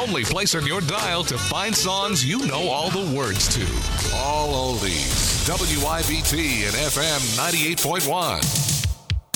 only place on your dial to find songs you know all the words to. All oldies. WIBT and FM 98.1.